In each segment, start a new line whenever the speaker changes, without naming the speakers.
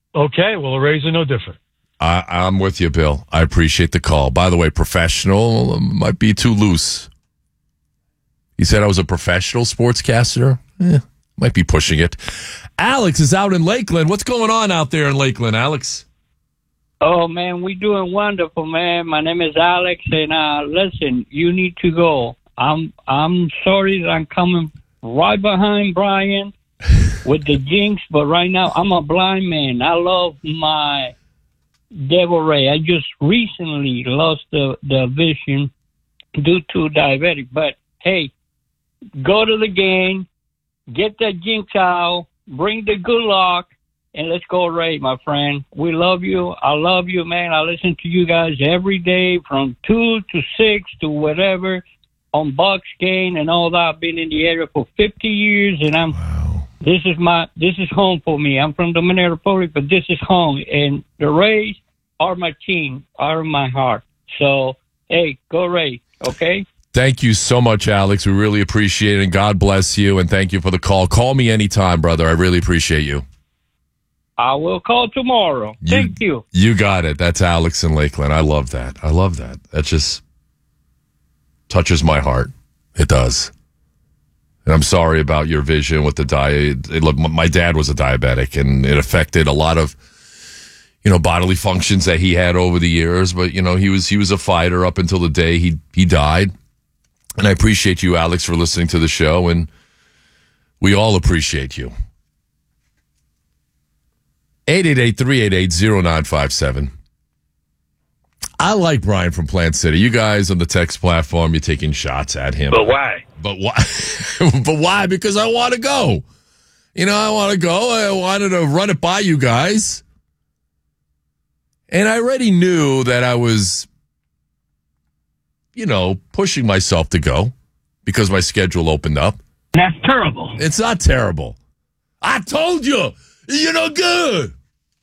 Okay, well, the Rays are no different.
I'm with you, Bill. I appreciate the call. By the way, professional might be too loose. He said I was a professional sportscaster. Might be pushing it. Alex is out in Lakeland. What's going on out there in Lakeland, Alex?
Oh, man, we doing wonderful, man. My name is Alex, and listen, you need to go. I'm sorry that I'm coming right behind Brian with the jinx, but right now I'm a blind man. I love my Devil Ray. I just recently lost the vision due to diabetic, but hey, go to the game, get that jinx out, bring the good luck, and let's go Ray, my friend. We love you. I love you, man. I listen to you guys every day from 2 to 6 to whatever on Bucks game and all that. I've been in the area for 50 years, and this is home for me. I'm from Dominican Republic, but this is home, and the Rays are my team, are my heart. So, hey, go Rays, okay?
Thank you so much, Alex. We really appreciate it, and God bless you, and thank you for the call. Call me anytime, brother. I really appreciate you.
I will call tomorrow. Thank you.
You got it. That's Alex in Lakeland. I love that. That just touches my heart. It does. And I'm sorry about your vision with the diet. Look, my dad was a diabetic, and it affected a lot of, bodily functions that he had over the years. But, he was a fighter up until the day he died. And I appreciate you, Alex, for listening to the show, and we all appreciate you. 888-388-0957. I like Brian from Plant City. You guys on the text platform, you're taking shots at him.
But why?
But why? Because I want to go. I want to go. I wanted to run it by you guys. And I already knew that I was, pushing myself to go because my schedule opened up.
That's terrible.
It's not terrible. I told you, you're no good.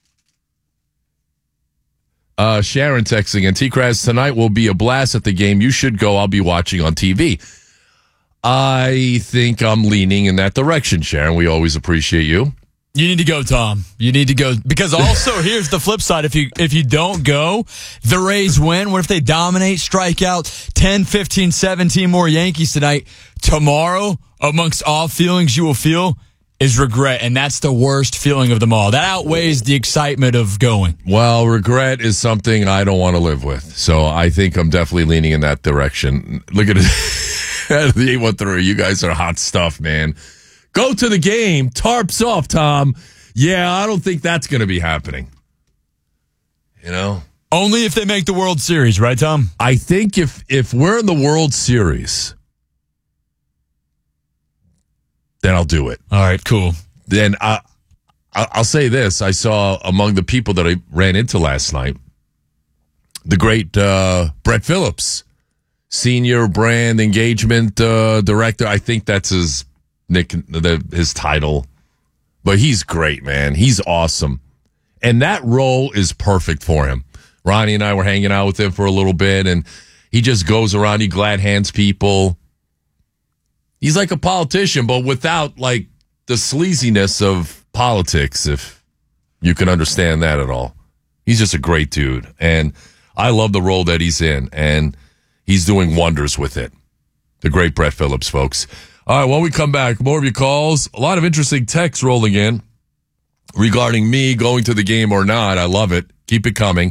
Sharon texting, and T-Kraz, tonight will be a blast at the game. You should go. I'll be watching on TV. I think I'm leaning in that direction, Sharon. We always appreciate you.
You need to go, Tom. You need to go. Because also, here's the flip side. If you don't go, the Rays win. What if they dominate, strike out 10, 15, 17 more Yankees tonight? Tomorrow, amongst all feelings you will feel, is regret, and that's the worst feeling of them all. That outweighs the excitement of going.
Well, regret is something I don't want to live with, so I think I'm definitely leaning in that direction. Look at it. The 813, you guys are hot stuff, man. Go to the game. Tarps off, Tom. Yeah, I don't think that's going to be happening.
Only if they make the World Series, right, Tom?
I think if we're in the World Series, then I'll do it.
All right, cool.
Then I'll say this. I saw among the people that I ran into last night, the great Brett Phillips, Senior Brand Engagement Director. I think that's his title. But he's great, man. He's awesome. And that role is perfect for him. Ronnie and I were hanging out with him for a little bit, and he just goes around, he glad hands people. He's like a politician, but without the sleaziness of politics, if you can understand that at all. He's just a great dude, and I love the role that he's in, and he's doing wonders with it. The great Brett Phillips, folks. All right, when we come back, more of your calls. A lot of interesting texts rolling in regarding me going to the game or not. I love it. Keep it coming.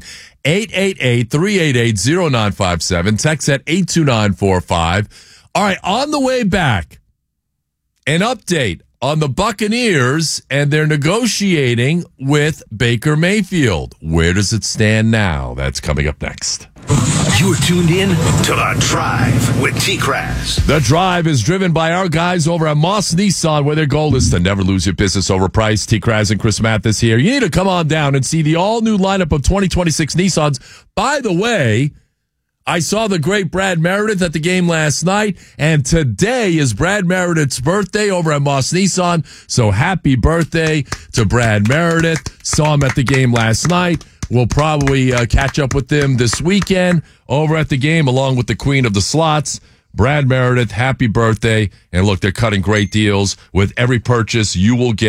888-388-0957. Text at 82945. All right, on the way back, an update on the Buccaneers, and they're negotiating with Baker Mayfield. Where does it stand now? That's coming up next.
You're tuned in to The Drive with T-Kraz.
The Drive is driven by our guys over at Moss Nissan, where their goal is to never lose your business over price. T-Kraz and Chris Mathis here. You need to come on down and see the all-new lineup of 2026 Nissans. By the way, I saw the great Brad Meredith at the game last night, and today is Brad Meredith's birthday over at Moss Nissan. So happy birthday to Brad Meredith. Saw him at the game last night. We'll probably catch up with them this weekend over at the game, along with the queen of the slots, Brad Meredith. Happy birthday. And look, they're cutting great deals. With every purchase, you will get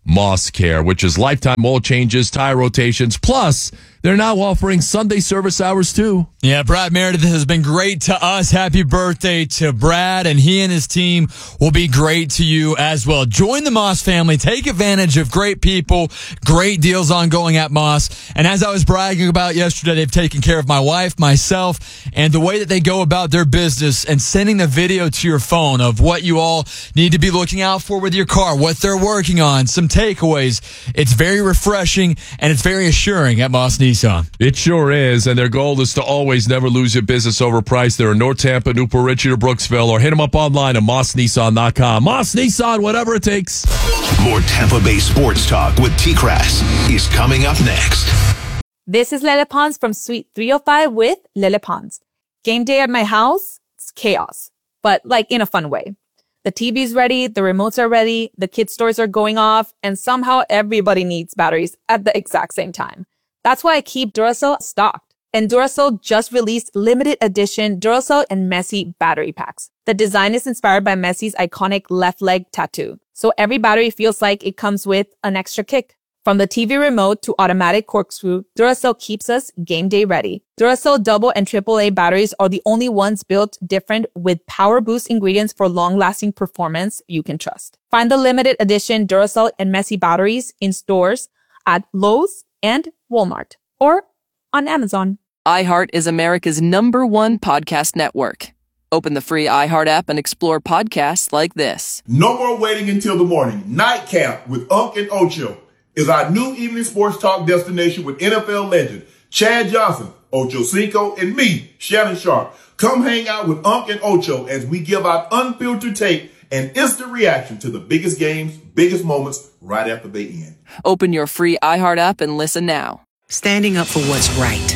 Moss Care, which is lifetime oil changes, tire rotations, plus they're now offering Sunday service hours too.
Yeah, Brad Meredith has been great to us. Happy birthday to Brad, and he and his team will be great to you as well. Join the Moss family. Take advantage of great people, great deals ongoing at Moss. And as I was bragging about yesterday, they've taken care of my wife, myself, and the way that they go about their business and sending the video to your phone of what you all need to be looking out for with your car, what they're working on, some takeaways. It's very refreshing and it's very assuring at Moss Nissan.
It sure is, and their goal is to always never lose your business over price. They're in North Tampa, Newport Richey, or Brooksville, or hit them up online at mossnissan.com. Moss Nissan, whatever it takes.
More Tampa Bay sports talk with T-Crass is coming up next.
This is Lele Pons from Suite 305 with Lele Pons. Game day at my house, it's chaos, but like in a fun way. The TV's ready, the remotes are ready, the kids' stores are going off, and somehow everybody needs batteries at the exact same time. That's why I keep Duracell stocked. And Duracell just released limited edition Duracell and Messi battery packs. The design is inspired by Messi's iconic left leg tattoo. So every battery feels like it comes with an extra kick. From the TV remote to automatic corkscrew, Duracell keeps us game day ready. Duracell double and AAA batteries are the only ones built different with power boost ingredients for long-lasting performance you can trust. Find the limited edition Duracell and Messi batteries in stores at Lowe's and Walmart or on Amazon.
iHeart is America's #1 podcast network. Open the free iHeart app and explore podcasts like this.
No more waiting until the morning. Nightcap with Unc and Ocho is our new evening sports talk destination with NFL legend Chad Johnson, Ocho Cinco, and me, Shannon Sharp. Come hang out with Unc and Ocho as we give out unfiltered take and instant reaction to the biggest games, biggest moments right after they end.
Open your free iHeart app and listen now.
Standing up for what's right.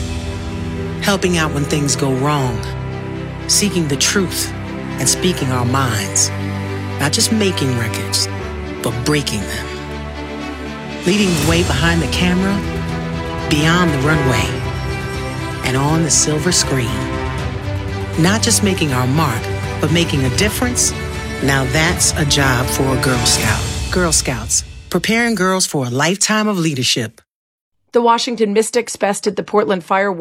Helping out when things go wrong. Seeking the truth and speaking our minds. Not just making records, but breaking them. Leading the way behind the camera, beyond the runway, and on the silver screen. Not just making our mark, but making a difference. Now that's a job for a Girl Scout. Girl Scouts, preparing girls for a lifetime of leadership.
The Washington Mystics bested the Portland Fire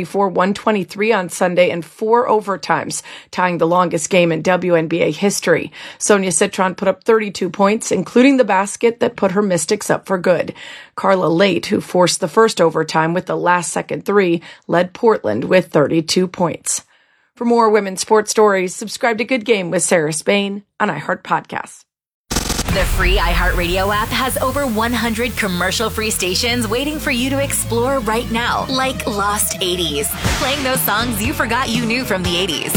124-123 on Sunday in 4 overtimes, tying the longest game in WNBA history. Sonia Citron put up 32 points, including the basket that put her Mystics up for good. Carla Late, who forced the first overtime with the last-second three, led Portland with 32 points. For more women's sports stories, subscribe to Good Game with Sarah Spain on iHeart Podcasts.
The free iHeartRadio app has over 100 commercial-free stations waiting for you to explore right now, like Lost 80s, playing those songs you forgot you knew from the 80s.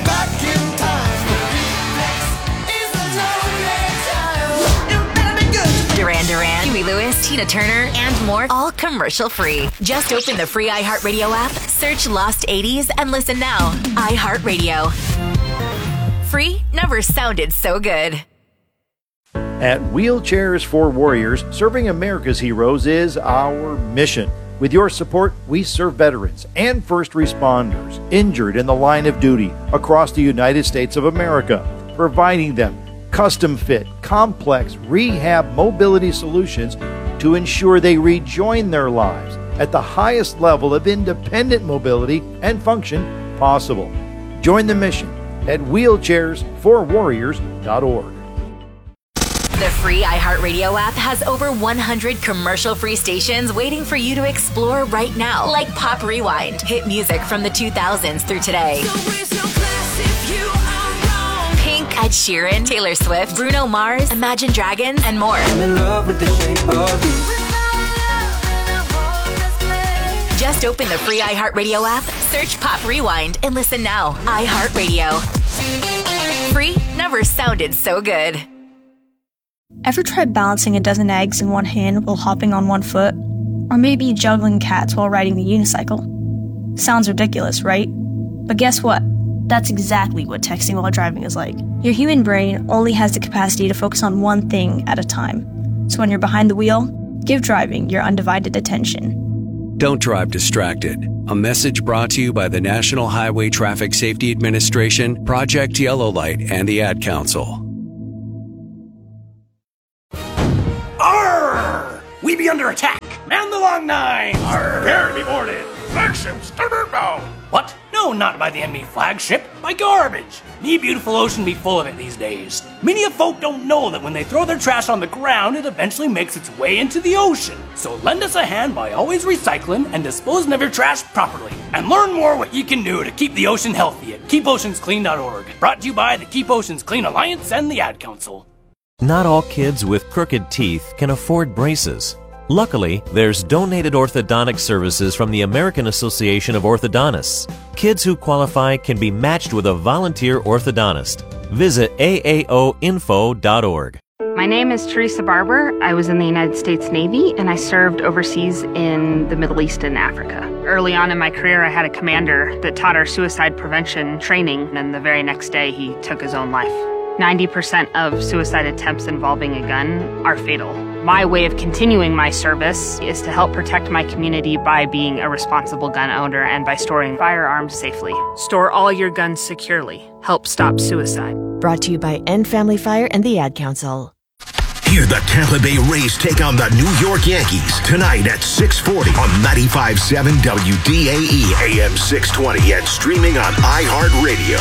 Duran Duran, Huey Lewis, Tina Turner, and more, all commercial-free. Just open the free iHeartRadio app, search Lost 80s, and listen now. iHeartRadio. Free never sounded so good.
At Wheelchairs for Warriors, serving America's heroes is our mission. With your support, we serve veterans and first responders injured in the line of duty across the United States of America, providing them custom-fit, complex rehab mobility solutions to ensure they rejoin their lives at the highest level of independent mobility and function possible. Join the mission at wheelchairsforwarriors.org.
The free iHeartRadio app has over 100 commercial-free stations waiting for you to explore right now, like Pop Rewind, hit music from the 2000s through today. Pink, Ed Sheeran, Taylor Swift, Bruno Mars, Imagine Dragons, and more. I'm in love with the shape of you. Just open the free iHeartRadio app, search Pop Rewind, and listen now. iHeartRadio. Free never sounded so good.
Ever tried balancing a dozen eggs in one hand while hopping on one foot? Or maybe juggling cats while riding the unicycle? Sounds ridiculous, right? But guess what? That's exactly what texting while driving is like. Your human brain only has the capacity to focus on one thing at a time. So when you're behind the wheel, give driving your undivided attention.
Don't drive distracted. A message brought to you by the National Highway Traffic Safety Administration, Project Yellow Light, and the Ad Council.
attack! Man the long nine! Prepare to be boarded! Flagship starboard bow! What? No, not by the enemy flagship, by garbage. Me beautiful ocean be full of it these days. Many of folk don't know that when they throw their trash on the ground, it eventually makes its way into the ocean. So lend us a hand by always recycling and disposing of your trash properly. And learn more what you can do to keep the ocean healthy at keepoceansclean.org. Brought to you by the Keep Oceans Clean Alliance and the Ad Council.
Not all kids with crooked teeth can afford braces. Luckily, there's donated orthodontic services from the American Association of Orthodontists. Kids who qualify can be matched with a volunteer orthodontist. Visit aaoinfo.org.
My name is Teresa Barber. I was in the United States Navy and I served overseas in the Middle East and Africa. Early on in my career, I had a commander that taught our suicide prevention training, and the very next day he took his own life. 90% of suicide attempts involving a gun are fatal. My way of continuing my service is to help protect my community by being a responsible gun owner and by storing firearms safely. Store all your guns securely. Help stop suicide.
Brought to you by End Family Fire and the Ad Council.
Hear the Tampa Bay Rays take on the New York Yankees tonight at 6:40 on 95.7 WDAE AM 620 and streaming on iHeartRadio.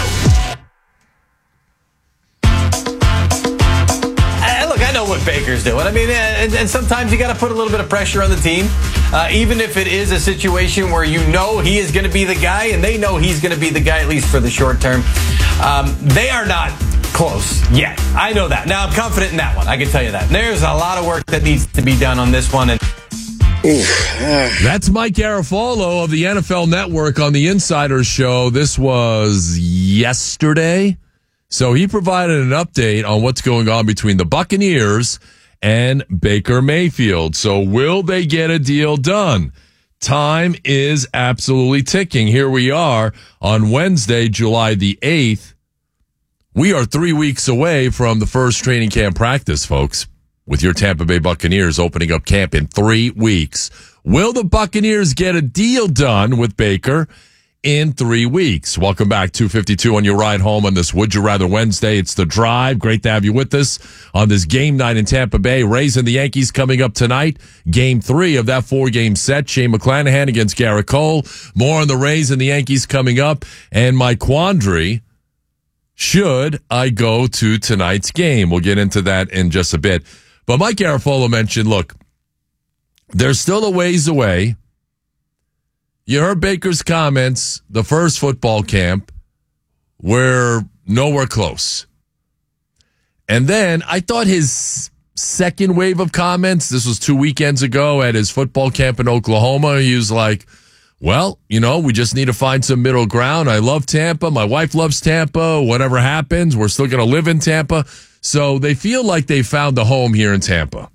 I know what Baker's doing. I mean, and sometimes you got to put a little bit of pressure on the team, even if it is a situation where you know he is going to be the guy and they know he's going to be the guy, at least for the short term. They are not close yet. I know that. Now, I'm confident in that one. I can tell you that. There's a lot of work that needs to be done on this one. And
that's Mike Garafolo of the NFL Network on the Insider Show. This was yesterday. So he provided an update on what's going on between the Buccaneers and Baker Mayfield. So will they get a deal done? Time is absolutely ticking. Here we are on Wednesday, July the 8th. We are 3 weeks away from the first training camp practice, folks, with your Tampa Bay Buccaneers opening up camp in 3 weeks. Will the Buccaneers get a deal done with Baker in 3 weeks? Welcome back, 252 on your ride home on this Would You Rather Wednesday. It's The Drive. Great to have you with us on this game night in Tampa Bay. Rays and the Yankees coming up tonight. Game 3 of that 4-game set. Shane McClanahan against Garrett Cole. More on the Rays and the Yankees coming up. And my quandary, should I go to tonight's game? We'll get into that in just a bit. But Mike Garafolo mentioned, look, they're still a ways away. You heard Baker's comments, the first football camp, we're nowhere close. And then I thought his second wave of comments, this was 2 weekends ago at his football camp in Oklahoma, he was like, well, you know, we just need to find some middle ground. I love Tampa. My wife loves Tampa. Whatever happens, we're still going to live in Tampa. So they feel like they found a home here in Tampa.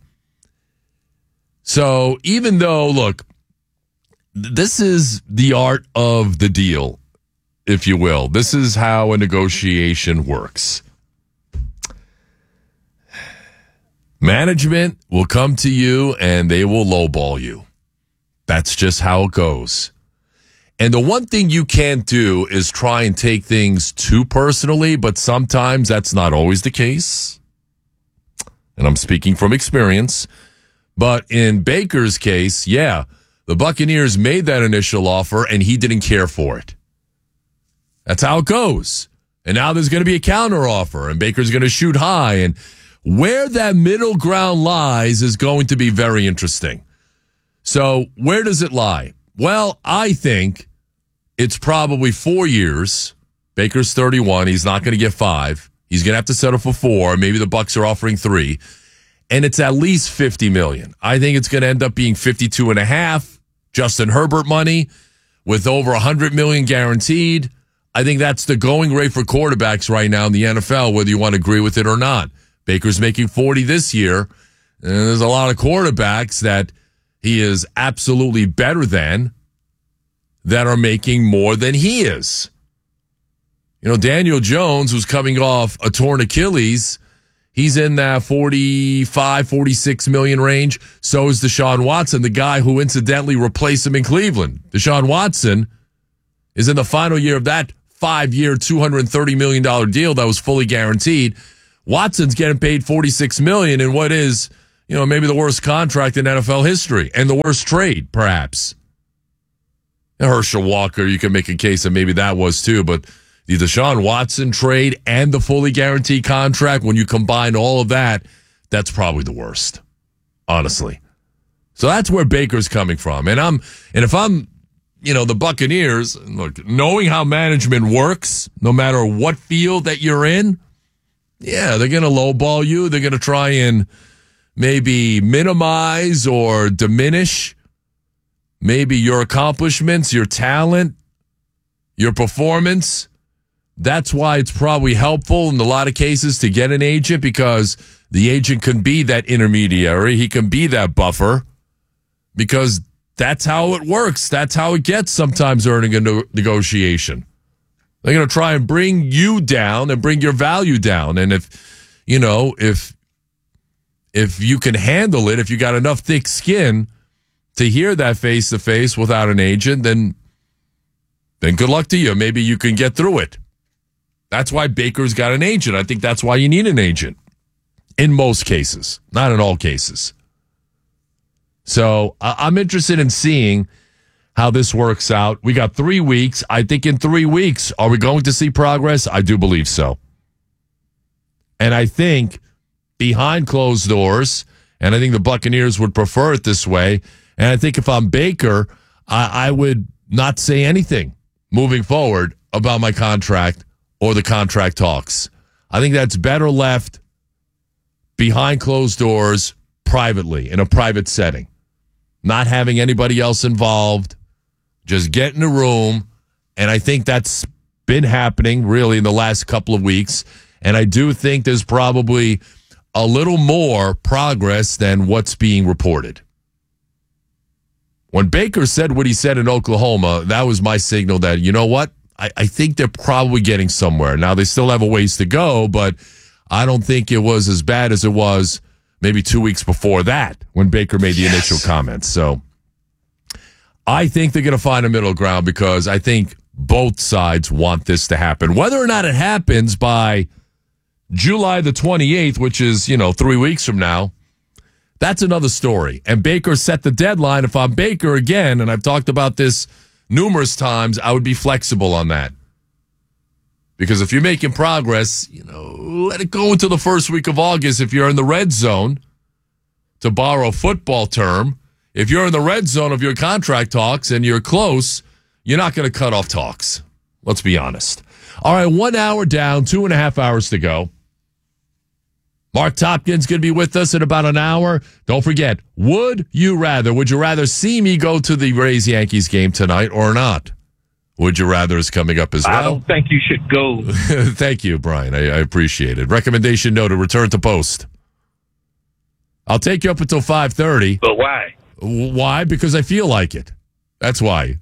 So even though, look, this is the art of the deal, if you will. This is how a negotiation works. Management will come to you and they will lowball you. That's just how it goes. And the one thing you can't do is try and take things too personally, but sometimes that's not always the case. And I'm speaking from experience. But in Baker's case, yeah, the Buccaneers made that initial offer and he didn't care for it. That's how it goes. And now there's going to be a counteroffer and Baker's going to shoot high. And where that middle ground lies is going to be very interesting. So where does it lie? Well, I think it's probably 4 years. Baker's 31. He's not going to get 5. He's going to have to settle for 4. Maybe the Bucs are offering 3. And it's at least $50 million. I think it's going to end up being 52.5. Justin Herbert money with over $100 million guaranteed. I think that's the going rate for quarterbacks right now in the NFL, whether you want to agree with it or not. Baker's making 40 this year. And there's a lot of quarterbacks that he is absolutely better than that are making more than he is. You know, Daniel Jones, who's coming off a torn Achilles, he's in that 45, 46 million range. So is Deshaun Watson, the guy who incidentally replaced him in Cleveland. Deshaun Watson is in the final year of that 5-year, $230 million deal that was fully guaranteed. Watson's getting paid $46 million in what is, maybe the worst contract in NFL history and the worst trade, perhaps. Herschel Walker, you can make a case that maybe that was too, but the Deshaun Watson trade and the fully guaranteed contract, when you combine all of that, that's probably the worst, honestly. So that's where Baker's coming from. And if I'm, the Buccaneers, look, knowing how management works, no matter what field that you're in, yeah, they're going to lowball you. They're going to try and maybe minimize or diminish maybe your accomplishments, your talent, your performance. That's why it's probably helpful in a lot of cases to get an agent, because the agent can be that intermediary. He can be that buffer, because that's how it works. That's how it gets sometimes during a negotiation. They're going to try and bring you down and bring your value down. And if you can handle it, if you got enough thick skin to hear that face to face without an agent, then good luck to you. Maybe you can get through it. That's why Baker's got an agent. I think that's why you need an agent in most cases, not in all cases. So I'm interested in seeing how this works out. We got 3 weeks. I think in 3 weeks, are we going to see progress? I do believe so. And I think behind closed doors, and I think the Buccaneers would prefer it this way, and I think if I'm Baker, I would not say anything moving forward about my contract or the contract talks. I think that's better left behind closed doors privately, in a private setting. Not having anybody else involved, just get in a room. And I think that's been happening really in the last couple of weeks. And I do think there's probably a little more progress than what's being reported. When Baker said what he said in Oklahoma, that was my signal that, you know what? I think they're probably getting somewhere. Now, they still have a ways to go, but I don't think it was as bad as it was maybe 2 weeks before that when Baker made the initial comments. So I think they're going to find a middle ground, because I think both sides want this to happen. Whether or not it happens by July the 28th, which is, 3 weeks from now, that's another story. And Baker set the deadline. If I'm Baker again, and I've talked about this numerous times, I would be flexible on that. Because if you're making progress, let it go until the first week of August. If you're in the red zone, to borrow a football term, if you're in the red zone of your contract talks and you're close, you're not going to cut off talks. Let's be honest. All right, 1 hour down, 2.5 hours to go. Mark Topkin's going to be with us in about an hour. Don't forget, would you rather see me go to the Rays-Yankees game tonight or not? Would you rather is coming up as well.
I don't think you should go.
Thank you, Brian. I appreciate it. Recommendation noted, return to post. I'll take you up until 5:30.
But why?
Why? Because I feel like it. That's why.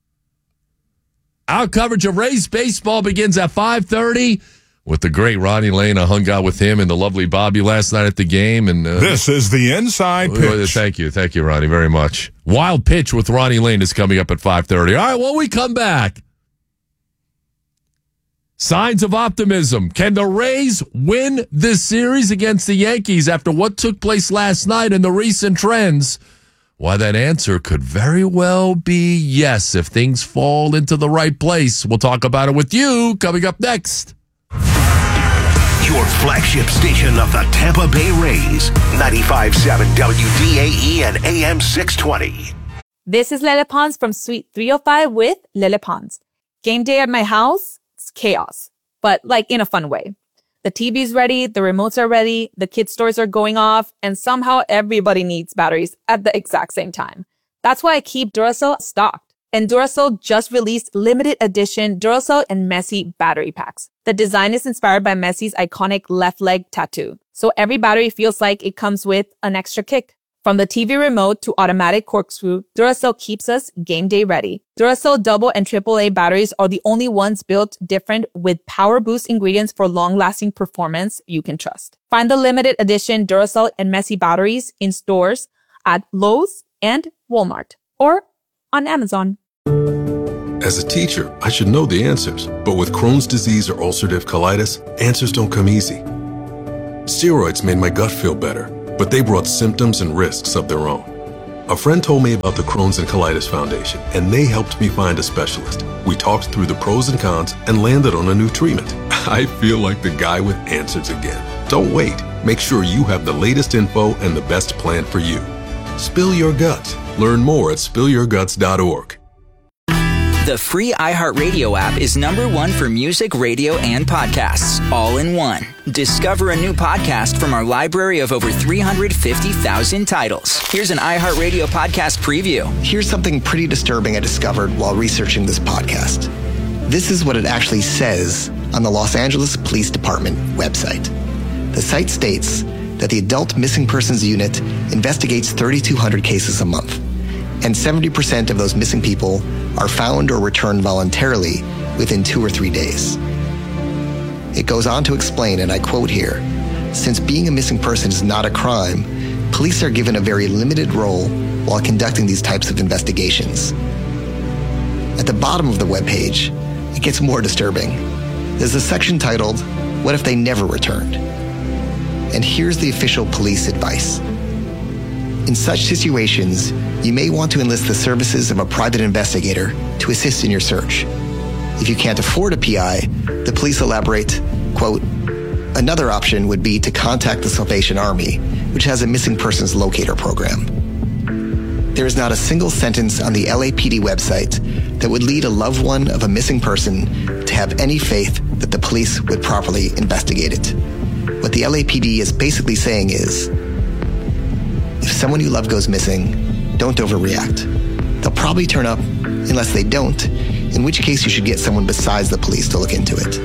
Our coverage of Rays baseball begins at 5:30 with the great Ronnie Lane. I hung out with him and the lovely Bobby last night at the game. And
this is the Inside Pitch.
Thank you, Ronnie, very much. Wild Pitch with Ronnie Lane is coming up at 5:30. All right, when we come back, signs of optimism. Can the Rays win this series against the Yankees after what took place last night and the recent trends? Why that answer could very well be yes if things fall into the right place. We'll talk about it with you coming up next.
Your flagship station of the Tampa Bay Rays, 95.7 WDAE and AM 620.
This is Lele Pons from Suite 305 with Lele Pons. Game day at my house, it's chaos, but in a fun way. The TV's ready, the remotes are ready, the kids' stores are going off, and somehow everybody needs batteries at the exact same time. That's why I keep Duracell stocked. And Duracell just released limited edition Duracell and Messi battery packs. The design is inspired by Messi's iconic left leg tattoo. So every battery feels like it comes with an extra kick. From the TV remote to automatic corkscrew, Duracell keeps us game day ready. Duracell double and AAA batteries are the only ones built different with power boost ingredients for long-lasting performance you can trust. Find the limited edition Duracell and Messi batteries in stores at Lowe's and Walmart or on Amazon.
As a teacher, I should know the answers, but with Crohn's disease or ulcerative colitis, answers don't come easy. Steroids made my gut feel better, but they brought symptoms and risks of their own. A friend told me about the Crohn's and Colitis Foundation, and they helped me find a specialist. We talked through the pros and cons and landed on a new treatment. I feel like the guy with answers again. Don't wait. Make sure you have the latest info and the best plan for you. Spill your guts. Learn more at spillyourguts.org.
The free iHeartRadio app is #1 for music, radio, and podcasts, all in one. Discover a new podcast from our library of over 350,000 titles. Here's an iHeartRadio podcast preview.
Here's something pretty disturbing I discovered while researching this podcast. This is what it actually says on the Los Angeles Police Department website. The site states that the Adult Missing Persons Unit investigates 3,200 cases a month, and 70% of those missing people are found or returned voluntarily within 2 or 3 days. It goes on to explain, and I quote here, "Since being a missing person is not a crime, police are given a very limited role while conducting these types of investigations." At the bottom of the webpage, it gets more disturbing. There's a section titled, "What if they never returned?" And here's the official police advice. In such situations, you may want to enlist the services of a private investigator to assist in your search. If you can't afford a PI, the police elaborate, quote, "Another option would be to contact the Salvation Army, which has a missing persons locator program." There is not a single sentence on the LAPD website that would lead a loved one of a missing person to have any faith that the police would properly investigate it. What the LAPD is basically saying is, if someone you love goes missing, don't overreact. They'll probably turn up unless they don't, in which case you should get someone besides the police to look into it.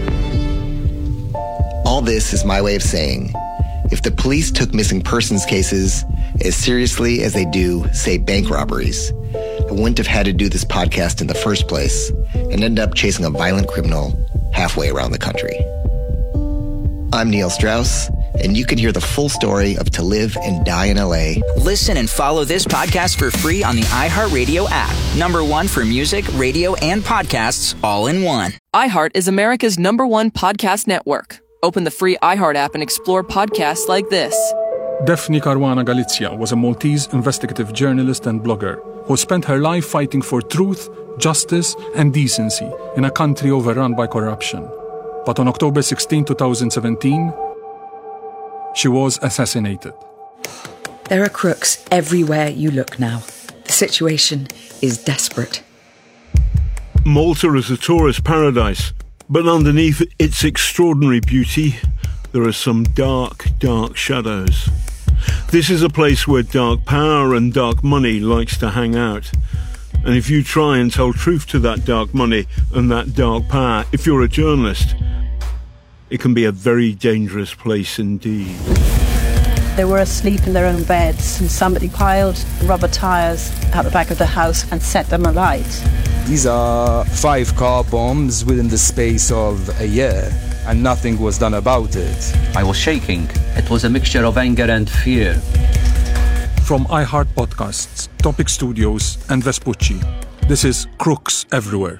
All this is my way of saying, if the police took missing persons cases as seriously as they do, say, bank robberies, I wouldn't have had to do this podcast in the first place and end up chasing a violent criminal halfway around the country. I'm Neil Strauss, and you can hear the full story of To Live and Die in LA.
Listen and follow this podcast for free on the iHeartRadio app. #1 for music, radio, and podcasts, all in one.
iHeart is America's #1 podcast network. Open the free iHeart app and explore podcasts like this.
Daphne Caruana Galizia was a Maltese investigative journalist and blogger who spent her life fighting for truth, justice, and decency in a country overrun by corruption. But on October 16, 2017, she was assassinated.
There are crooks everywhere you look now. The situation is desperate.
Malta is a tourist paradise, but underneath its extraordinary beauty, there are some dark, dark shadows. This is a place where dark power and dark money likes to hang out. And if you try and tell truth to that dark money and that dark power, if you're a journalist, it can be a very dangerous place indeed.
They were asleep in their own beds and somebody piled rubber tires out the back of the house and set them alight.
These are 5 car bombs within the space of a year, and nothing was done about it.
I was shaking. It was a mixture of anger and fear.
From iHeart Podcasts, Topic Studios, and Vespucci, this is Crooks Everywhere.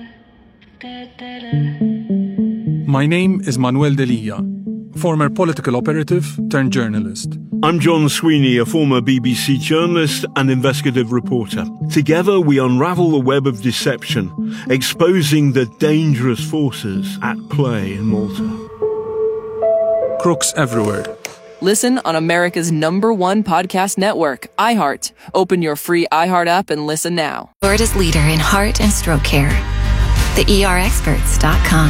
My name is Manuel Delia, former political operative turned journalist.
I'm John Sweeney, a former BBC journalist and investigative reporter. Together we unravel the web of deception, exposing the dangerous forces at play in Malta.
Crooks Everywhere.
Listen on America's #1 podcast network, iHeart. Open your free iHeart app and listen now.
Florida's leader in heart and stroke care. TheERexperts.com.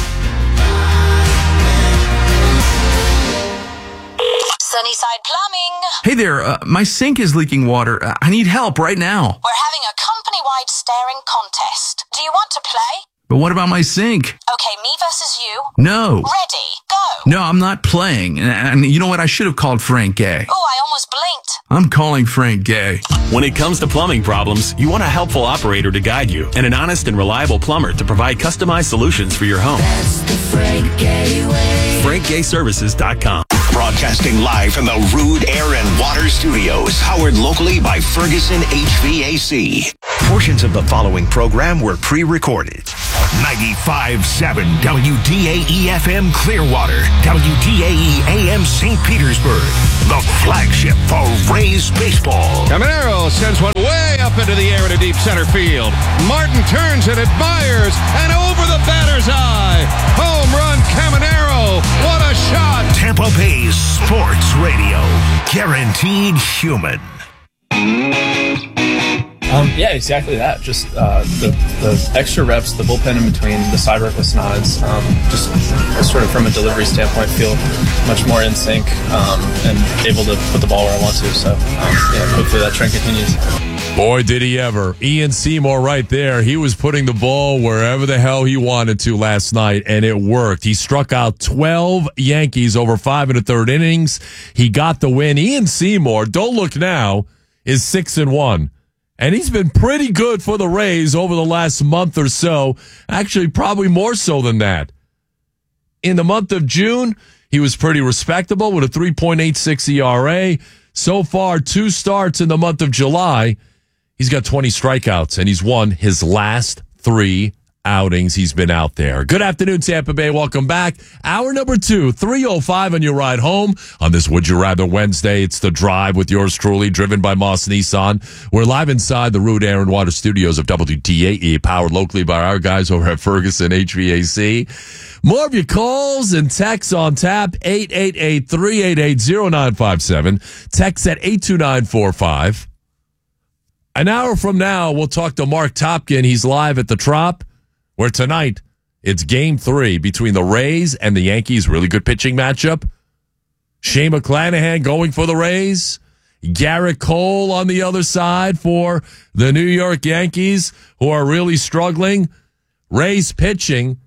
Sunnyside Plumbing.
Hey there, my sink is leaking water. I need help right now.
We're having a company-wide staring contest. Do you want to play?
But what about my sink?
Okay, me versus you.
No.
Ready, go.
No, I'm not playing. And you know what? I should have called Frank Gay.
Oh, I almost blinked.
I'm calling Frank Gay.
When it comes to plumbing problems, you want a helpful operator to guide you and an honest and reliable plumber to provide customized solutions for your home.
That's the Frank Gay way.
FrankGayServices.com.
Broadcasting live from the Rude Air and Water Studios, powered locally by Ferguson HVAC. Portions of the following program were pre-recorded. 95.7 WDAE-FM Clearwater, WDAE-AM St. Petersburg, the flagship for Rays baseball.
Caminero sends one way up into the air into deep center field. Martin turns it, admires, and over the batter's eye. Home run, Caminero. What a shot.
Tampa Bay Sports Radio, guaranteed human.
Yeah, exactly that. Just the extra reps, the bullpen in between, the side work with Snods, just sort of from a delivery standpoint, feel much more in sync and able to put the ball where I want to. So, yeah, hopefully that trend continues.
Boy, did he ever. Ian Seymour right there. He was putting the ball wherever the hell he wanted to last night, and it worked. He struck out 12 Yankees over 5 1/3 innings. He got the win. Ian Seymour, don't look now, is 6-1. And he's been pretty good for the Rays over the last month or so. Actually, probably more so than that. In the month of June, he was pretty respectable with a 3.86 ERA. So far, 2 starts in the month of July. He's got 20 strikeouts, and he's won his last 3 outings he's been out there. Good afternoon, Tampa Bay. Welcome back. Hour number 2, 3:05 on your ride home on this Would You Rather Wednesday. It's The Drive with yours truly, driven by Moss Nissan. We're live inside the Root Air and Water Studios of WDAE, powered locally by our guys over at Ferguson HVAC. More of your calls and texts on tap, 888-388-0957. Text at 82945. An hour from now, we'll talk to Mark Topkin. He's live at the Trop, where tonight it's Game 3 between the Rays and the Yankees. Really good pitching matchup. Shane McClanahan going for the Rays. Garrett Cole on the other side for the New York Yankees, who are really struggling. Rays pitching.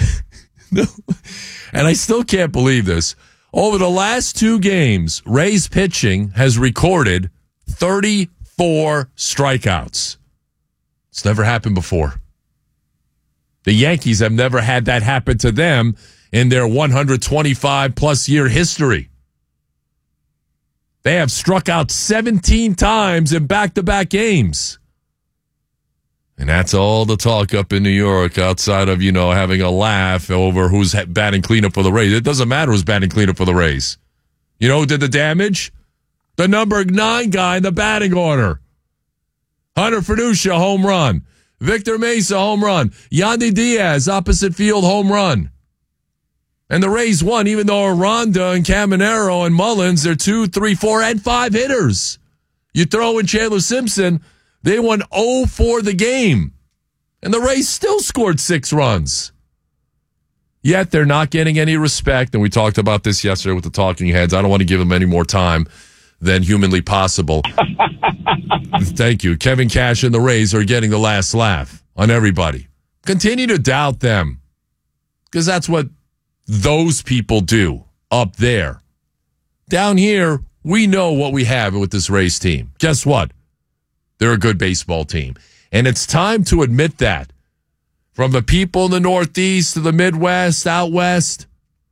And I still can't believe this. Over the last 2 games, Rays pitching has recorded 34 strikeouts. It's never happened before. The Yankees have never had that happen to them in their 125-plus year history. They have struck out 17 times in back-to-back games. And that's all the talk up in New York outside of, having a laugh over who's batting cleanup for the Rays. It doesn't matter who's batting cleanup for the Rays. You know who did the damage? The number 9 guy in the batting order. Hunter Fernuccia, home run. Victor Mesa, home run. Yandy Diaz, opposite field, home run. And the Rays won, even though Aranda and Caminero and Mullins, they're 2, 3, 4, and 5 hitters. You throw in Chandler Simpson, they won 0 for the game. And the Rays still scored 6 runs. Yet they're not getting any respect, and we talked about this yesterday with the talking heads. I don't want to give them any more time than humanly possible. Thank you. Kevin Cash and the Rays are getting the last laugh on everybody. Continue to doubt them, because that's what those people do up there. Down here, we know what we have with this Rays team. Guess what? They're a good baseball team. And it's time to admit that. From the people in the Northeast to the Midwest, out West,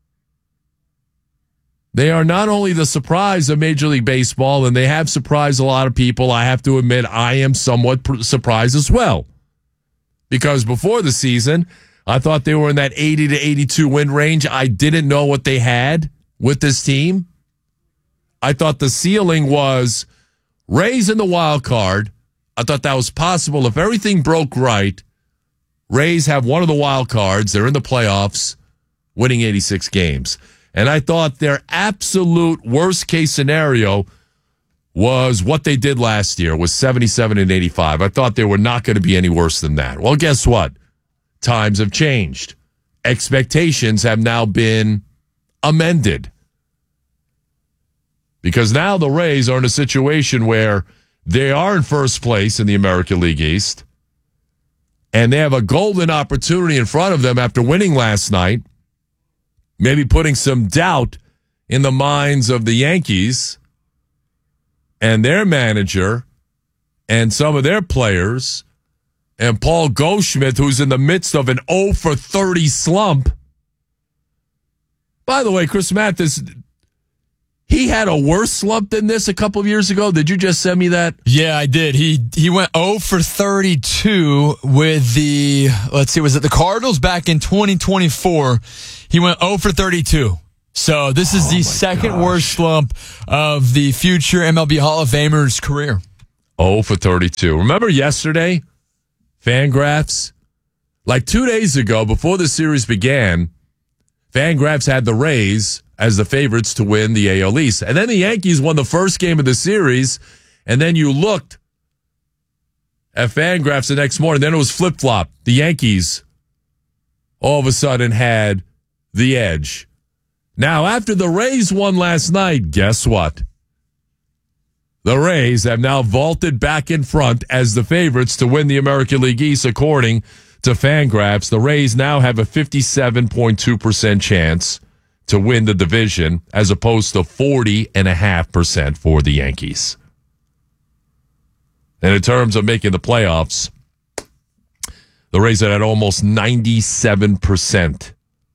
they are not only the surprise of Major League Baseball, and they have surprised a lot of people. I have to admit, I am somewhat surprised as well. Because before the season, I thought they were in that 80 to 82 win range. I didn't know what they had with this team. I thought the ceiling was Rays in the wild card. I thought that was possible if everything broke right. Rays have one of the wild cards. They're in the playoffs, winning 86 games. And I thought their absolute worst-case scenario was what they did last year, was 77 and 85. I thought they were not going to be any worse than that. Well, guess what? Times have changed. Expectations have now been amended. Because now the Rays are in a situation where they are in first place in the American League East, and they have a golden opportunity in front of them after winning last night, maybe putting some doubt in the minds of the Yankees and their manager and some of their players, and Paul Goldschmidt, who's in the midst of an 0 for 30 slump. By the way, Chris Mathis, He had a worse slump than this a couple of years ago. Did you just send me that?
Yeah, I did. He went 0 for 32 with the, let's see, was it the Cardinals back in 2024? He went 0 for 32. So this is the second worst slump of the future MLB Hall of Famer's career.
0 for 32. Remember yesterday, Fangraphs? Like 2 days ago, before the series began, Fangraphs had the Rays as the favorites to win the AL East. And then the Yankees won the first game of the series, and then you looked at Fangraphs the next morning, then it was flip-flop. The Yankees all of a sudden had the edge. Now, after the Rays won last night, guess what? The Rays have now vaulted back in front as the favorites to win the American League East, according to Fangraphs. The Rays now have a 57.2% chance to win the division, as opposed to 40.5% for the Yankees. And in terms of making the playoffs, the Rays are at almost 97%.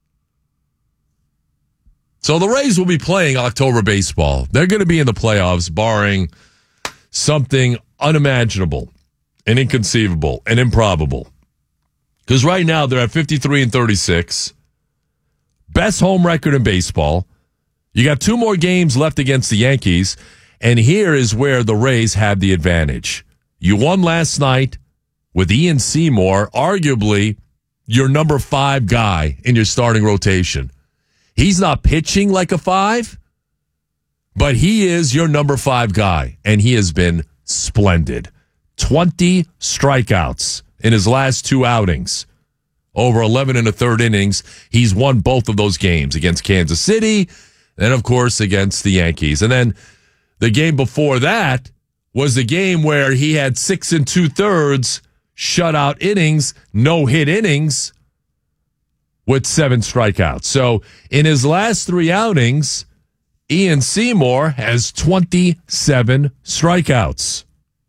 So the Rays will be playing October baseball. They're going to be in the playoffs, barring something unimaginable and inconceivable and improbable. Because right now they're at 53-36. Best home record in baseball. You got 2 more games left against the Yankees, and here is where the Rays have the advantage. You won last night with Ian Seymour, arguably your number 5 guy in your starting rotation. He's not pitching like a 5, but he is your number 5 guy, and he has been splendid. 20 strikeouts in his last 2 outings. Over 11 and a third innings. He's won both of those games against Kansas City and, of course, against the Yankees. And then the game before that was the game where he had 6 2/3 shutout innings, no-hit innings with 7 strikeouts. So in his last 3 outings, Ian Seymour has 27 strikeouts.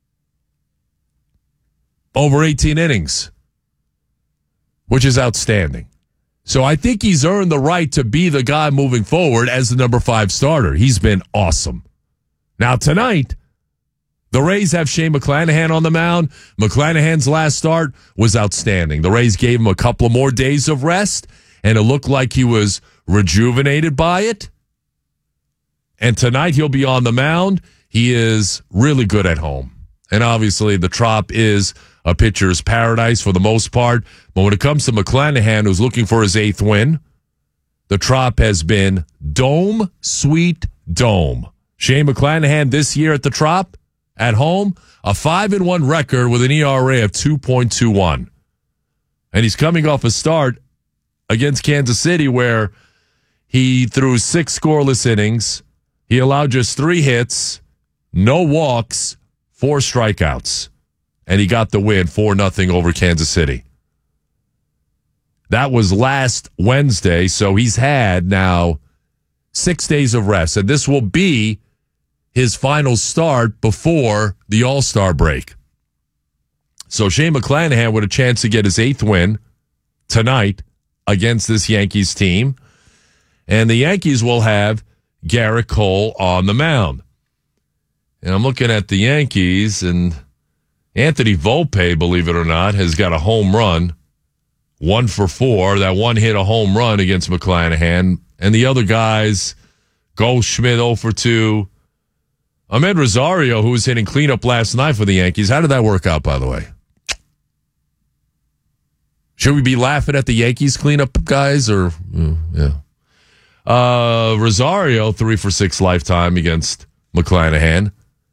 Over 18 innings. Which is outstanding. So I think he's earned the right to be the guy moving forward as the number 5 starter. He's been awesome. Now tonight, the Rays have Shane McClanahan on the mound. McClanahan's last start was outstanding. The Rays gave him a couple of more days of rest, and it looked like he was rejuvenated by it. And tonight he'll be on the mound. He is really good at home. And obviously the Trop is a pitcher's paradise for the most part. But when it comes to McClanahan, who's looking for his 8th win, the Trop has been dome, sweet dome. Shane McClanahan this year at the Trop, at home, a 5-1 record with an ERA of 2.21. And he's coming off a start against Kansas City where he threw 6 scoreless innings. He allowed just 3 hits, no walks, 4 strikeouts. And he got the win 4-0 over Kansas City. That was last Wednesday, so he's had now 6 days of rest. And this will be his final start before the All-Star break. So Shane McClanahan with a chance to get his 8th win tonight against this Yankees team. And the Yankees will have Garrett Cole on the mound. And I'm looking at the Yankees, and Anthony Volpe, believe it or not, has got a home run, 1 for 4. That one hit a home run against McClanahan. And the other guys, Goldschmidt 0 for 2. Ahmed Rosario, who was hitting cleanup last night for the Yankees. How did that work out, by the way? Should we be laughing at the Yankees cleanup guys? Or yeah. Rosario, 3 for 6 lifetime against McClanahan.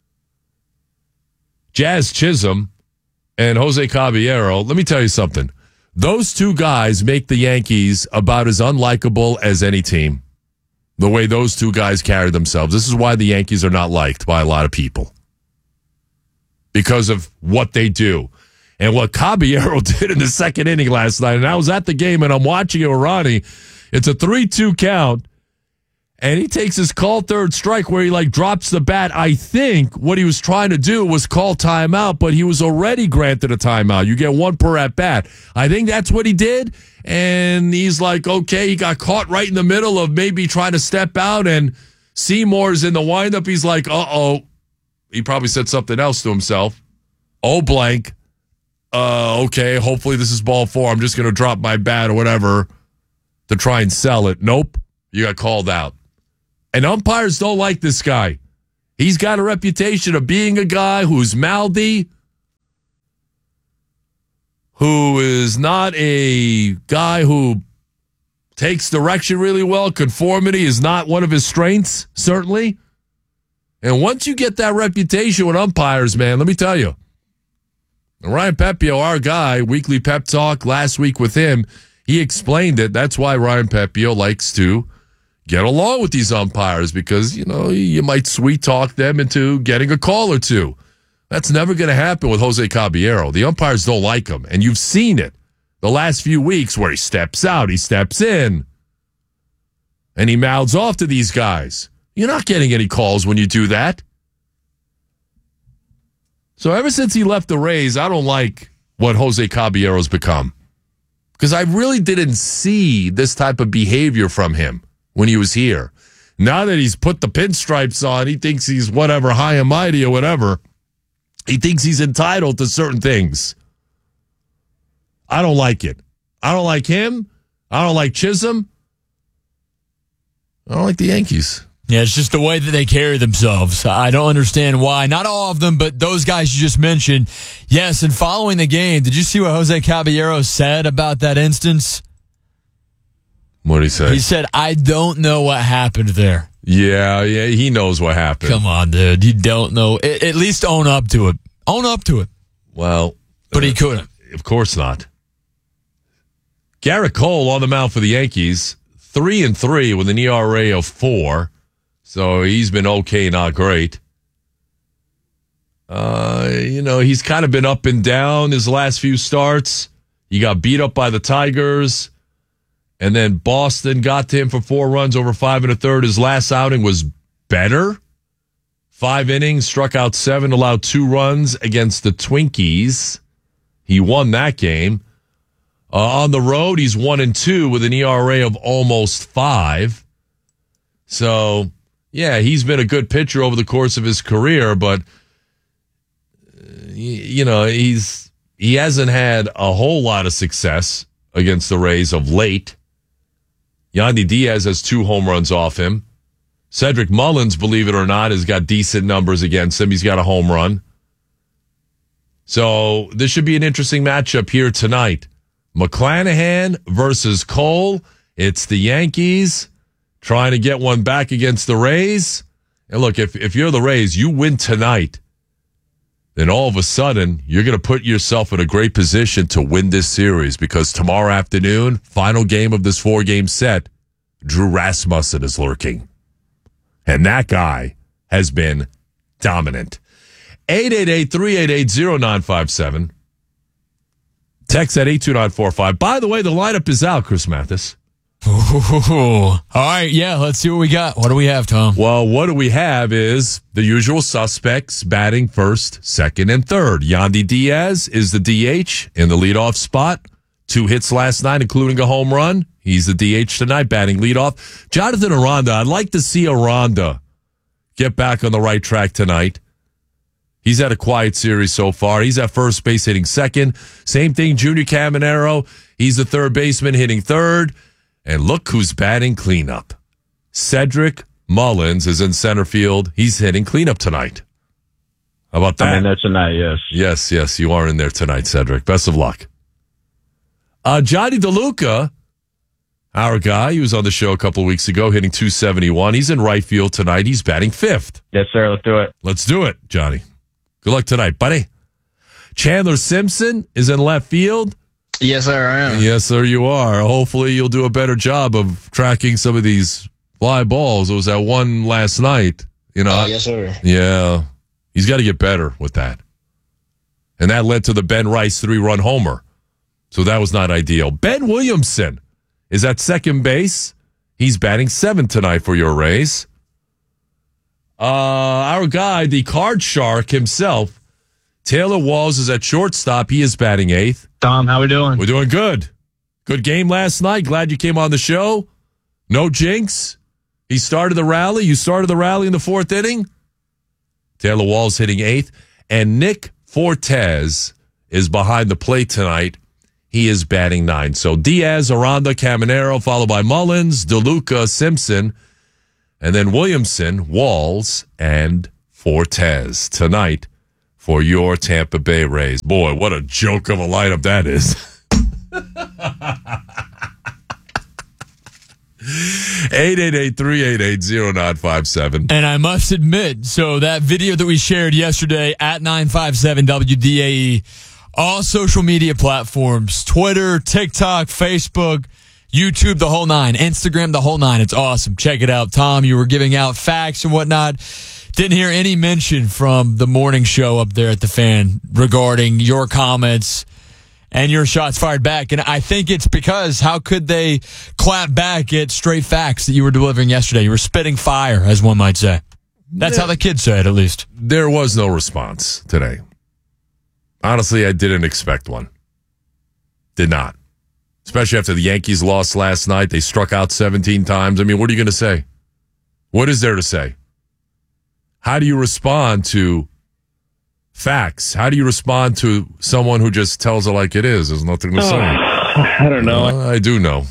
Jazz Chisholm and Jose Caballero, let me tell you something. Those 2 guys make the Yankees about as unlikable as any team. The way those 2 guys carry themselves. This is why the Yankees are not liked by a lot of people. Because of what they do. And what Caballero did in the second inning last night. And I was at the game and I'm watching it with Ronnie. It's a 3-2 count. And he takes his call third strike where he drops the bat. I think what he was trying to do was call timeout, but he was already granted a timeout. You get 1 per at bat. I think that's what he did. And he's like, okay, he got caught right in the middle of maybe trying to step out and Seymour's in the windup. He's like, uh-oh. He probably said something else to himself. Oh, blank. Okay, hopefully this is ball 4. I'm just going to drop my bat or whatever to try and sell it. Nope. You got called out. And umpires don't like this guy. He's got a reputation of being a guy who's mouthy, who is not a guy who takes direction really well. Conformity is not one of his strengths, certainly. And once you get that reputation with umpires, man, let me tell you, Ryan Pepio, our guy, weekly pep talk last week with him, he explained it. That's why Ryan Pepio likes to get along with these umpires because, you know, you might sweet talk them into getting a call or two. That's never going to happen with Jose Caballero. The umpires don't like him, and you've seen it the last few weeks where he steps out, he steps in, and he mouths off to these guys. You're not getting any calls when you do that. So ever since he left the Rays, I don't like what Jose Caballero's become. Because I really didn't see this type of behavior from him when he was here. Now that he's put the pinstripes on, he thinks he's whatever, high and mighty or whatever. He thinks he's entitled to certain things. I don't like it. I don't like him. I don't like Chisholm. I don't like the Yankees.
Yeah, it's just the way that they carry themselves. I don't understand why. Not all of them, but those guys you just mentioned. Yes, and following the game, did you see what Jose Caballero said about that instance?
What did he say?
He said, I don't know what happened there.
Yeah, he knows what happened.
Come on, dude. You don't know. At least own up to it. Own up to it.
Well.
But he couldn't.
Of course not. Garrett Cole on the mound for the Yankees, 3-3 with an ERA of 4. So he's been okay, not great. He's kind of been up and down his last few starts. He got beat up by the Tigers. And then Boston got to him for 4 runs over 5 1/3. His last outing was better. 5 innings, struck out 7, allowed 2 runs against the Twinkies. He won that game. On the road, he's 1-2 with an ERA of almost 5. So, yeah, he's been a good pitcher over the course of his career, but he hasn't had a whole lot of success against the Rays of late. Yandy Diaz has 2 home runs off him. Cedric Mullins, believe it or not, has got decent numbers against him. He's got a home run. So this should be an interesting matchup here tonight. McClanahan versus Cole. It's the Yankees trying to get one back against the Rays. And look, if you're the Rays, you win tonight, then all of a sudden you're going to put yourself in a great position to win this series because tomorrow afternoon, final game of this 4-game set, Drew Rasmussen is lurking. And that guy has been dominant. 888-388-0957. Text at 82945. By the way, the lineup is out, Chris Mathis.
All right, yeah, let's see what we got. What do we have, Tom?
Well, what do we have is the usual suspects batting first, second, and third. Yandy Diaz is the DH in the leadoff spot. 2 hits last night, including a home run. He's the DH tonight, batting leadoff. Jonathan Aranda, I'd like to see Aranda get back on the right track tonight. He's had a quiet series so far. He's at first base hitting second. Same thing, Junior Caminero. He's the third baseman hitting third. And look who's batting cleanup. Cedric Mullins is in center field. He's hitting cleanup tonight. How about that?
I'm in there tonight, yes.
Yes, you are in there tonight, Cedric. Best of luck. Johnny DeLuca, our guy, he was on the show a couple of weeks ago, hitting .271. He's in right field tonight. He's batting 5th.
Yes, sir. Let's do it.
Let's do it, Johnny. Good luck tonight, buddy. Chandler Simpson is in left field.
Yes, sir, I am.
Yes, sir, you are. Hopefully you'll do a better job of tracking some of these fly balls. There was that one last night.
Yes, sir.
Yeah. He's got to get better with that. And that led to the Ben Rice 3-run homer. So that was not ideal. Ben Williamson is at second base. He's batting 7th tonight for your Rays. Our guy, the card shark himself, Taylor Walls, is at shortstop. He is batting 8th.
Tom, how we doing?
We're doing good. Good game last night. Glad you came on the show. No jinx. He started the rally. You started the rally in the fourth inning. Taylor Walls hitting eighth. And Nick Fortes is behind the plate tonight. He is batting ninth. So Diaz, Aranda, Caminero, followed by Mullins, DeLuca, Simpson, and then Williamson, Walls, and Fortes tonight for your Tampa Bay Rays. Boy, what a joke of a lineup that is. 888-388-0957.
And I must admit, so that video that we shared yesterday at 957 WDAE, all social media platforms, Twitter, TikTok, Facebook, YouTube, the whole nine, Instagram, the whole nine. It's awesome. Check it out. Tom, you were giving out facts and whatnot. Didn't hear any mention from the morning show up there at the Fan regarding your comments and your shots fired back. And I think it's because how could they clap back at straight facts that you were delivering yesterday? You were spitting fire, as one might say. That's how the kids say it, at least.
There was no response today. Honestly, I didn't expect one. Did not. Especially after the Yankees lost last night. They struck out 17 times. I mean, what are you going to say? What is there to say? How do you respond to facts? How do you respond to someone who just tells it like it is? There's nothing to say.
I don't know.
I do know.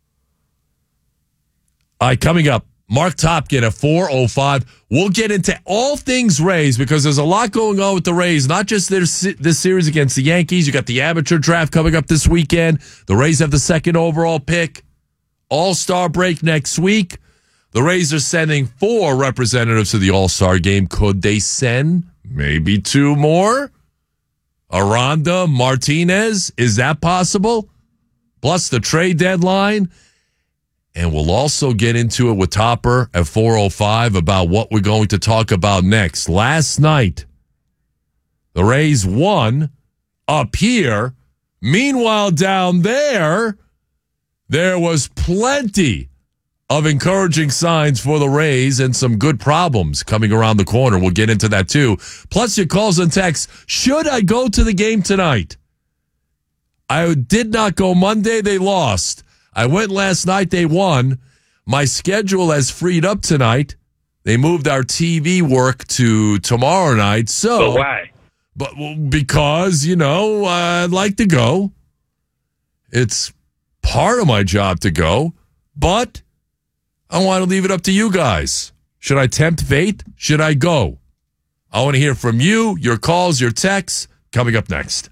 All right, coming up, Mark Topkin at 4:05. We'll get into all things Rays because there's a lot going on with the Rays, not just this series against the Yankees. You got the amateur draft coming up this weekend. The Rays have the second overall pick. All-Star break next week. The Rays are sending 4 representatives to the All-Star game. Could they send maybe 2 more? Aranda, Martinez, is that possible? Plus the trade deadline. And we'll also get into it with Topper at 4:05 about what we're going to talk about next. Last night, the Rays won up here. Meanwhile, down there was plenty of encouraging signs for the Rays and some good problems coming around the corner. We'll get into that too. Plus your calls and texts. Should I go to the game tonight? I did not go Monday. They lost. I went last night. They won. My schedule has freed up tonight. They moved our TV work to tomorrow night. So,
but why?
Because, I'd like to go. It's part of my job to go, but I want to leave it up to you guys. Should I tempt fate? Should I go? I want to hear from you, your calls, your texts, coming up next.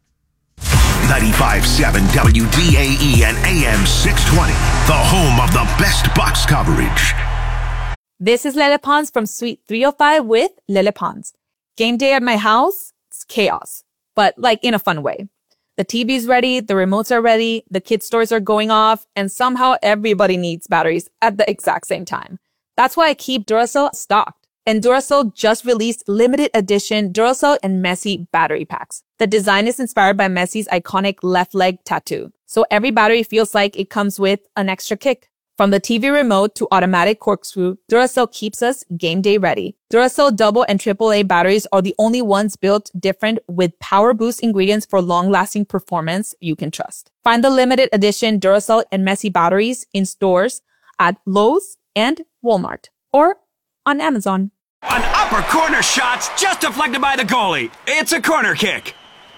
95.7 WDAE and AM 620, the home of the best Bucs coverage.
This is Lele Pons from Suite 305 with Lele Pons. Game day at my house, it's chaos, but in a fun way. The TV's ready, the remotes are ready, the kids' stores are going off, and somehow everybody needs batteries at the exact same time. That's why I keep Duracell stocked. And Duracell just released limited edition Duracell and Messi battery packs. The design is inspired by Messi's iconic left leg tattoo. So every battery feels like it comes with an extra kick. From the TV remote to automatic corkscrew, Duracell keeps us game day ready. Duracell double and AAA batteries are the only ones built different with power boost ingredients for long-lasting performance you can trust. Find the limited edition Duracell and Messi batteries in stores at Lowe's and Walmart or on Amazon.
An upper corner shot's just deflected by the goalie. It's a corner kick.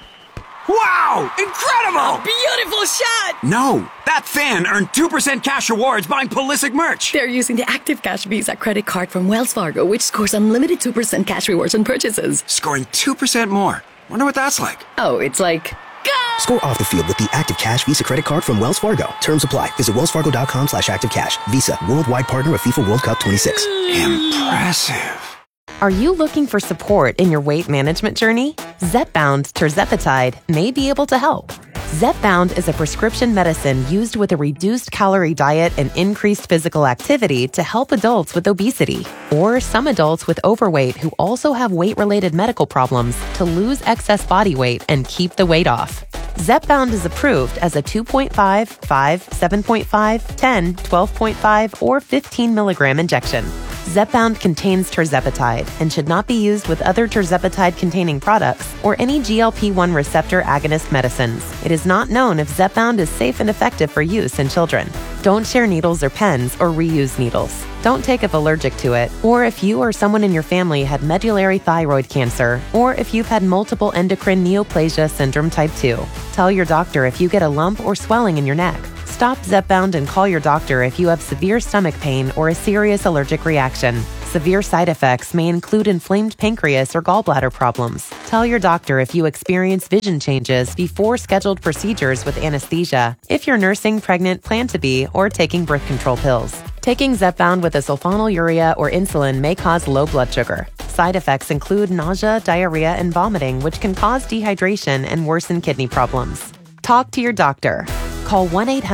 Wow! Incredible!
A beautiful shot!
No, that fan earned 2% cash rewards buying Pulisic merch.
They're using the Active Cash Visa credit card from Wells Fargo, which scores unlimited 2% cash rewards on purchases.
Scoring 2% more. Wonder what that's like.
Oh, it's like...
Score off the field with the Active Cash Visa credit card from Wells Fargo. Terms apply. Visit wellsfargo.com/activecash. Visa, worldwide partner of FIFA World Cup 26.
Impressive.
Are you looking for support in your weight management journey? Zepbound tirzepatide may be able to help. Zepbound is a prescription medicine used with a reduced calorie diet and increased physical activity to help adults with obesity or some adults with overweight who also have weight-related medical problems to lose excess body weight and keep the weight off. Zepbound is approved as a 2.5, 5, 7.5, 10, 12.5, or 15 milligram injection. Zepbound contains tirzepatide and should not be used with other tirzepatide-containing products or any GLP-1 receptor agonist medicines. It is not known if Zepbound is safe and effective for use in children. Don't share needles or pens or reuse needles. Don't take if allergic to it, or if you or someone in your family had medullary thyroid cancer, or if you've had multiple endocrine neoplasia syndrome type 2. Tell your doctor if you get a lump or swelling in your neck. Stop Zepbound and call your doctor if you have severe stomach pain or a serious allergic reaction. Severe side effects may include inflamed pancreas or gallbladder problems. Tell your doctor if you experience vision changes before scheduled procedures with anesthesia, if you're nursing, pregnant, plan to be, or taking birth control pills. Taking Zepbound with a sulfonylurea or insulin may cause low blood sugar. Side effects include nausea, diarrhea, and vomiting, which can cause dehydration and worsen kidney problems. Talk to your doctor. Call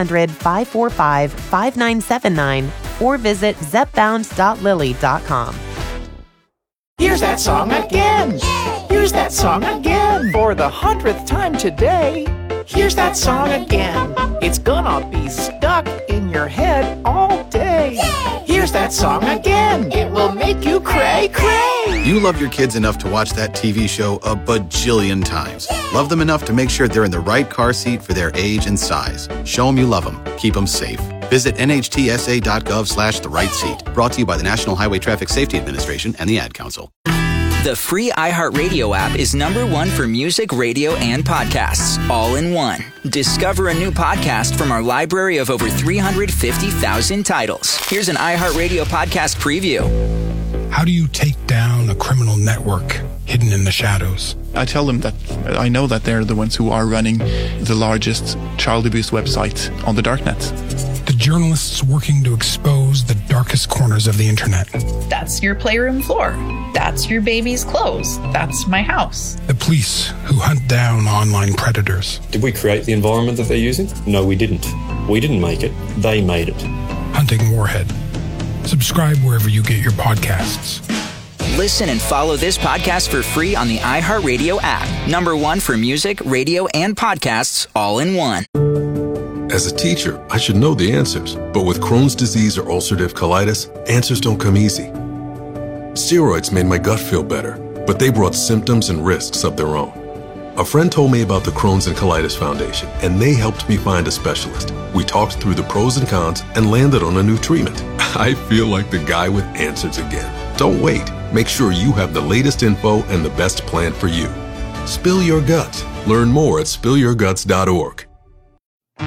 1-800-545-5979 or visit zepbound.lily.com.
Here's that song again. Here's that song again. For the 100th time today. Here's that song again. It's gonna be stuck in your head all day. Here's that song again. It will make you cray cray.
You love your kids enough to watch that TV show a bajillion times. Love them enough to make sure they're in the right car seat for their age and size. Show them you love them. Keep them safe. Visit nhtsa.gov/the-right-seat. Brought to you by the National Highway Traffic Safety Administration and the Ad Council.
The free iHeartRadio app is #1 for music, radio, and podcasts, all in one. Discover a new podcast from our library of over 350,000 titles. Here's an iHeartRadio podcast preview.
How do you take down a criminal network hidden in the shadows?
I tell them that I know that they're the ones who are running the largest child abuse website on the darknet.
The journalists working to expose the darkest corners of the internet.
That's your playroom floor. That's your baby's clothes. That's my house.
The police who hunt down online predators.
Did we create the environment that they're using? No, we didn't. We didn't make it. They made it.
Hunting Warhead. Subscribe wherever you get your podcasts.
Listen and follow this podcast for free on the iHeartRadio app. #1 for music, radio, and podcasts, all in one.
As a teacher, I should know the answers. But with Crohn's disease or ulcerative colitis, answers don't come easy. Steroids made my gut feel better, but they brought symptoms and risks of their own. A friend told me about the Crohn's and Colitis Foundation, and they helped me find a specialist. We talked through the pros and cons and landed on a new treatment. I feel like the guy with answers again. Don't wait. Make sure you have the latest info and the best plan for you. Spill your guts. Learn more at spillyourguts.org.